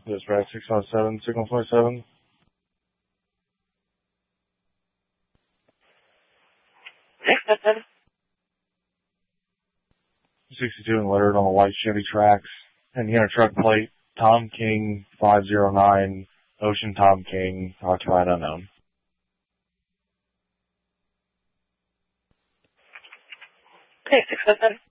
Dispatch 657, signal 27. 62 and lettered on the white Chevy tracks. And the inner truck plate, Tom King 509, Ocean Tom King, occupied unknown. Okay, 657.